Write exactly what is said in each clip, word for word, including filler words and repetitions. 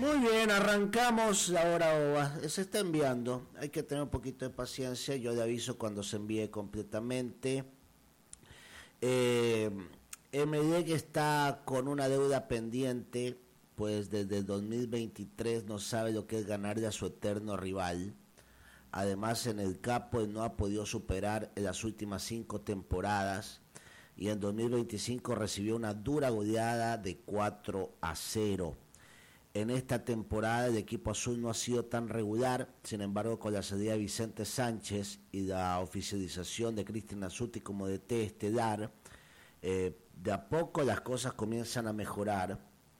Muy bien, arrancamos la hora ova. Se está enviando, hay que tener un poquito de paciencia. Yo le aviso cuando se envíe completamente. Eh, Emelec está con una deuda pendiente, pues desde el dos mil veintitrés no sabe lo que es ganarle a su eterno rival. Además, en el C A P pues, no ha podido superar en las últimas cinco temporadas, y en dos mil veinticinco recibió una dura goleada de cuatro a cero. En esta temporada el equipo azul no ha sido tan regular, sin embargo con la salida de Vicente Sánchez y la oficialización de Cristian Azuti como D T estelar, eh, de a poco las cosas comienzan a mejorar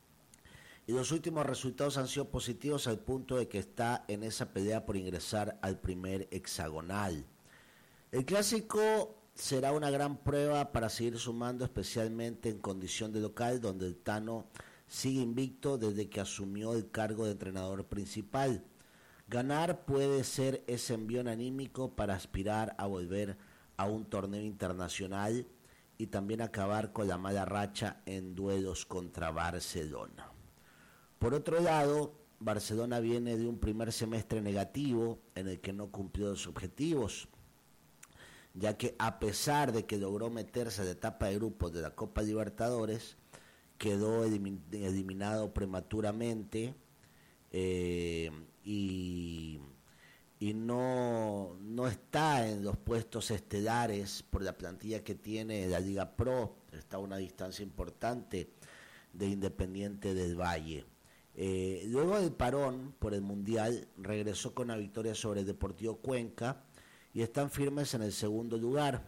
y los últimos resultados han sido positivos al punto de que está en esa pelea por ingresar al primer hexagonal. El clásico será una gran prueba para seguir sumando, especialmente en condición de local, donde el Tano sigue invicto desde que asumió el cargo de entrenador principal. Ganar puede ser ese envión anímico para aspirar a volver a un torneo internacional y también acabar con la mala racha en duelos contra Barcelona. Por otro lado, Barcelona viene de un primer semestre negativo en el que no cumplió los objetivos, ya que a pesar de que logró meterse a la etapa de grupos de la Copa Libertadores, quedó eliminado prematuramente eh, y, y no, no está en los puestos estelares por la plantilla que tiene la Liga Pro. Está a una distancia importante de Independiente del Valle. Eh, luego del parón por el Mundial, regresó con una victoria sobre el Deportivo Cuenca y están firmes en el segundo lugar.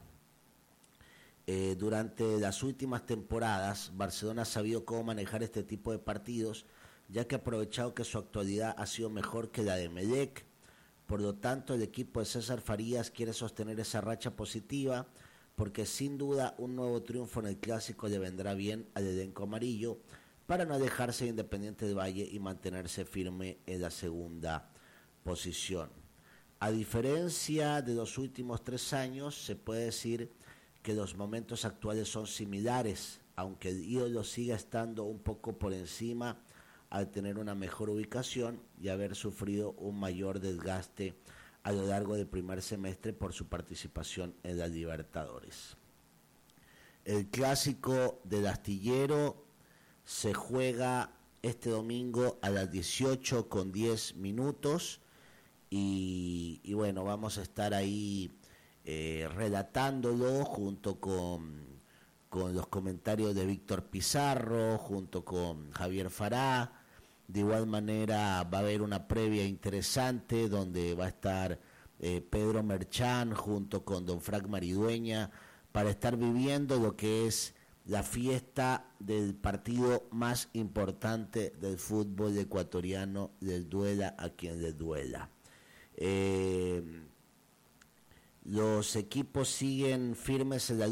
Eh, durante las últimas temporadas, Barcelona ha sabido cómo manejar este tipo de partidos, ya que ha aprovechado que su actualidad ha sido mejor que la de Emelec. Por lo tanto, el equipo de César Farías quiere sostener esa racha positiva, porque sin duda un nuevo triunfo en el Clásico le vendrá bien al elenco amarillo, para no alejarse de Independiente del Valle y mantenerse firme en la segunda posición. A diferencia de los últimos tres años, se puede decir que los momentos actuales son similares, aunque el ídolo siga estando un poco por encima al tener una mejor ubicación y haber sufrido un mayor desgaste a lo largo del primer semestre por su participación en la Libertadores. El Clásico del Astillero se juega este domingo a las dieciocho con diez minutos y, y bueno, vamos a estar ahí Eh, relatándolo junto con, con los comentarios de Víctor Pizarro, junto con Javier Fará. De igual manera va a haber una previa interesante donde va a estar eh, Pedro Merchán junto con don Frank Maridueña para estar viviendo lo que es la fiesta del partido más importante del fútbol ecuatoriano, del duela a quien le duela. Eh, Los equipos siguen firmes en la